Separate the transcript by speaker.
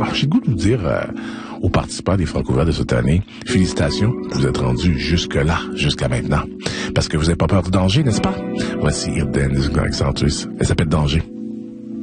Speaker 1: j'ai le goût de vous dire aux participants des Francouverts de cette année, félicitations, vous êtes rendus jusque-là, jusqu'à maintenant. Parce que vous n'avez pas peur du danger, n'est-ce pas? Voici Irden Accentus. Elle s'appelle Danger.